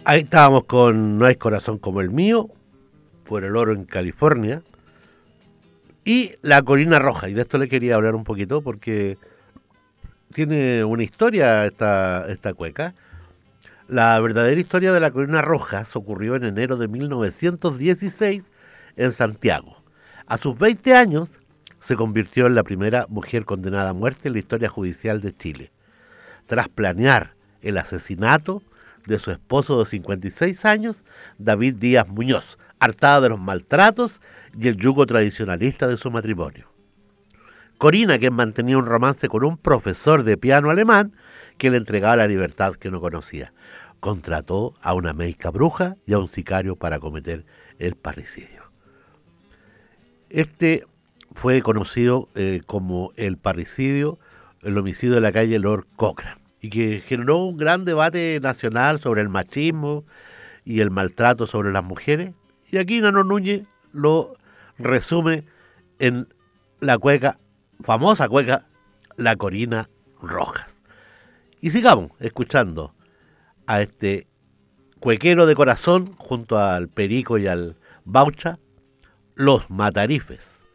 Ahí estábamos con No hay corazón como el mío, por el oro en California, y La Corina Roja. Y de esto le quería hablar un poquito porque tiene una historia esta cueca. La verdadera historia de La Corina Roja ocurrió en enero de 1916 en Santiago. A sus 20 años se convirtió en la primera mujer condenada a muerte en la historia judicial de Chile, tras planear el asesinato de su esposo de 56 años, David Díaz Muñoz, hartada de los maltratos y el yugo tradicionalista de su matrimonio. Corina, quien mantenía un romance con un profesor de piano alemán que le entregaba la libertad que no conocía, contrató a una médica bruja y a un sicario para cometer el parricidio. Este fue conocido como el parricidio, el homicidio de la calle Lord Cochrane, y que generó un gran debate nacional sobre el machismo y el maltrato sobre las mujeres. Y aquí Nano Núñez lo resume en la cueca, famosa cueca, La Corina Rojas. Y sigamos escuchando a este cuequero de corazón junto al Perico y al Baucha, Los Matarifes.